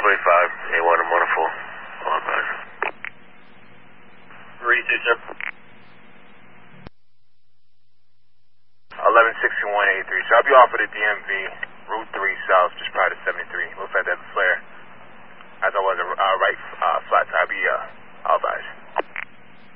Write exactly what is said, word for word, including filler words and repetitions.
twenty-five, A one, I'm on a full. All advised. Receive, sir. eleven sixty-one eighty-three. So I'll be off of the D M V, Route three South, just prior to seventy-three. Looks like that